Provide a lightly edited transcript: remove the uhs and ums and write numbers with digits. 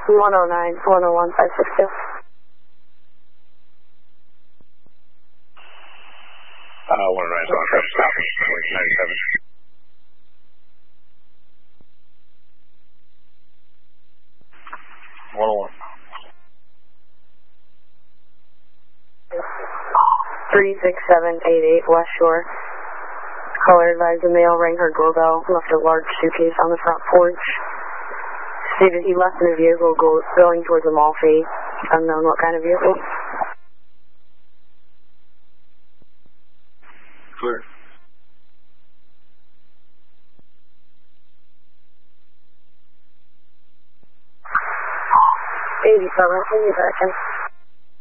109, 101, 562. One right on track, copy, 97. One. 36788 West Shore. Caller advised the male rang her doorbell, left a large suitcase on the front porch. Stated he left in a vehicle going towards Amalfi. Unknown what kind of vehicle. Clear. 87, can you back in?